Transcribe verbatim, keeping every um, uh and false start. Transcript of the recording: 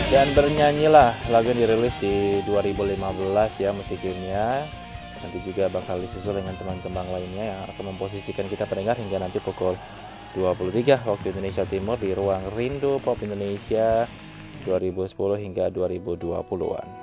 Dan bernyanyilah lagu yang dirilis di dua ribu lima belas ya musiknya. Nanti juga bakal disusul dengan teman-teman lainnya yang akan memposisikan kita pendengar hingga nanti pukul dua puluh tiga waktu Indonesia Timur di ruang Rindu Pop Indonesia dua ribu sepuluh hingga dua ribu dua puluhan.